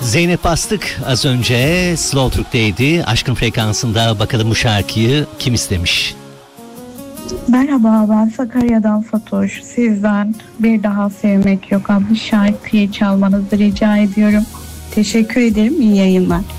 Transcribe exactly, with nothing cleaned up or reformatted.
Zeynep Bastık az önce Slow Türk'teydi. Aşkın Frekansı'nda bakalım bu şarkıyı kim istemiş? Merhaba, ben Sakarya'dan Fatoş. Sizden Bir Daha Sevmek Yok adlı şarkıyı çalmanızı rica ediyorum. Teşekkür ederim, iyi yayınlar.